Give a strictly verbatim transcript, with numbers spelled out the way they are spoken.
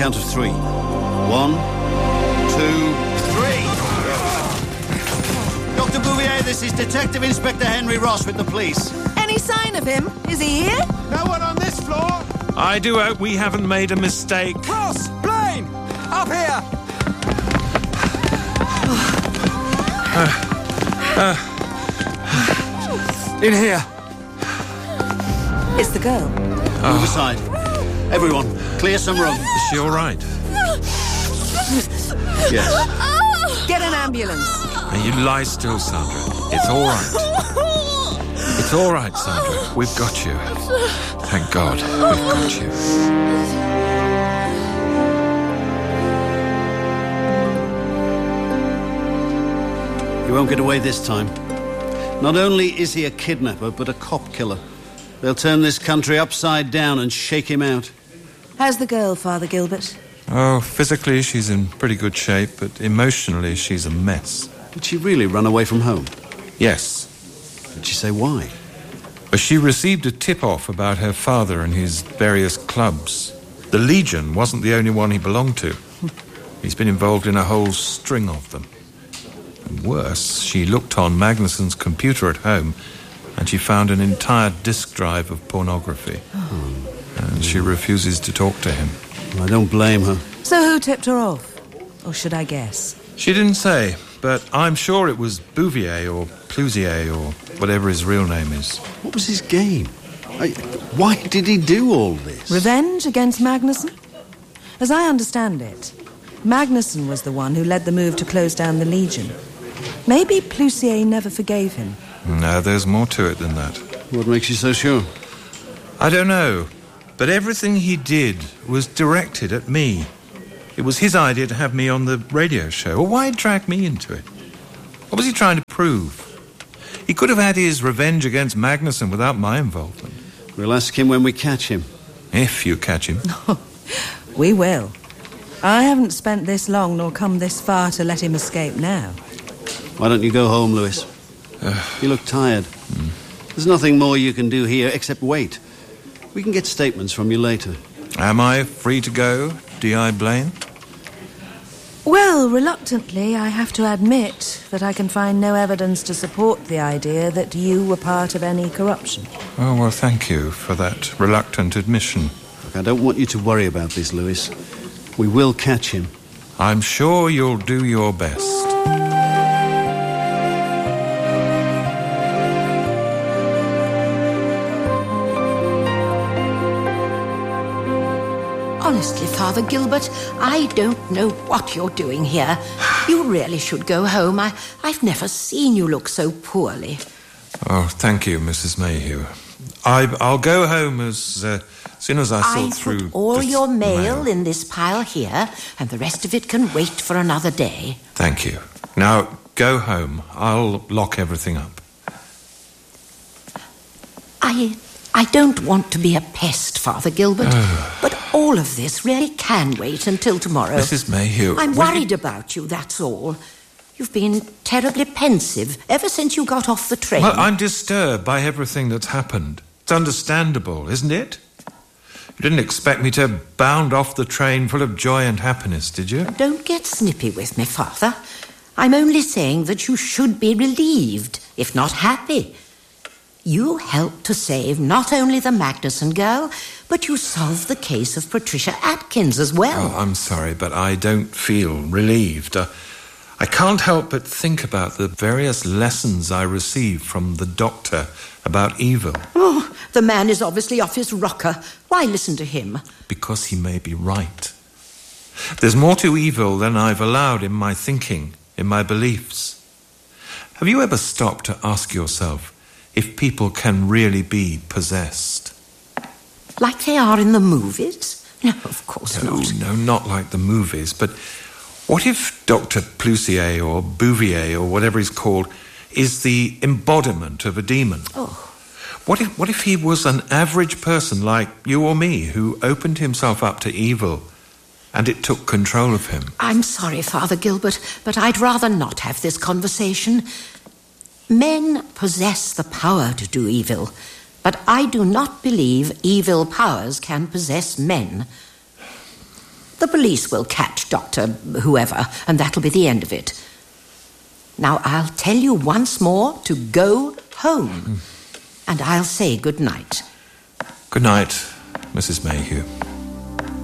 count of three. One, two, three. Doctor Bouvier, this is Detective Inspector Henry Ross with the police. Any sign of him? Is he here? No one on this floor. I do hope we haven't made a mistake. Ross! Blaine! Up here! uh, uh, in here. It's the girl. Oh. Move aside. Everyone, clear some room. Is she all right? Yes. Get an ambulance. Now you lie still, Sandra. It's all right. It's all right, Sandra. We've got you. Thank God, we've got you. He won't get away this time. Not only is he a kidnapper, but a cop killer. They'll turn this country upside down and shake him out. How's the girl, Father Gilbert? Oh, physically she's in pretty good shape, but emotionally she's a mess. Did she really run away from home? Yes. Did she say why? But she received a tip-off about her father and his various clubs. The Legion wasn't the only one he belonged to. He's been involved in a whole string of them. And worse, she looked on Magnuson's computer at home and she found an entire disk drive of pornography. Oh. And she refuses to talk to him. I don't blame her. So who tipped her off? Or should I guess? She didn't say, but I'm sure it was Bouvier or Plusier or whatever his real name is. What was his game? I, why did he do all this? Revenge against Magnuson? As I understand it, Magnuson was the one who led the move to close down the Legion. Maybe Plusier never forgave him. No, there's more to it than that. What makes you so sure? I don't know, but everything he did was directed at me. It was his idea to have me on the radio show. Well, why drag me into it? What was he trying to prove? He could have had his revenge against Magnuson without my involvement. We'll ask him when we catch him. If you catch him. We will. I haven't spent this long nor come this far to let him escape now. Why don't you go home, Lewis? Uh, you look tired. Mm. There's nothing more you can do here except wait. We can get statements from you later. Am I free to go, D I Blaine? Well, reluctantly, I have to admit that I can find no evidence to support the idea that you were part of any corruption. Oh, well, thank you for that reluctant admission. Look, I don't want you to worry about this, Lewis. We will catch him. I'm sure you'll do your best. Honestly, Father Gilbert, I don't know what you're doing here. You really should go home. I, I've never seen you look so poorly. Oh, thank you, Missus Mayhew. I, I'll go home as uh, soon as I sort I through put all your mail, mail in this pile here, and the rest of it can wait for another day. Thank you. Now, go home. I'll lock everything up. I... I don't want to be a pest, Father Gilbert, but all of this really can wait until tomorrow. Missus Mayhew... I'm worried you... about you, that's all. You've been terribly pensive ever since you got off the train. Well, I'm disturbed by everything that's happened. It's understandable, isn't it? You didn't expect me to bound off the train full of joy and happiness, did you? Don't get snippy with me, Father. I'm only saying that you should be relieved, if not happy. You helped to save not only the Magnuson girl, but you solved the case of Patricia Atkins as well. Oh, I'm sorry, but I don't feel relieved. Uh, I can't help but think about the various lessons I received from the doctor about evil. Oh, the man is obviously off his rocker. Why listen to him? Because he may be right. There's more to evil than I've allowed in my thinking, in my beliefs. Have you ever stopped to ask yourself if people can really be possessed? Like they are in the movies? No, of course no, not. No, not like the movies, but what if Doctor Plusier or Bouvier or whatever he's called is the embodiment of a demon? Oh. What if, what if he was an average person like you or me who opened himself up to evil and it took control of him? I'm sorry, Father Gilbert, but I'd rather not have this conversation. Men possess the power to do evil, but I do not believe evil powers can possess men. The police will catch Doctor whoever, and that'll be the end of it. Now, I'll tell you once more to go home. And I'll say good night. Good night, Missus Mayhew.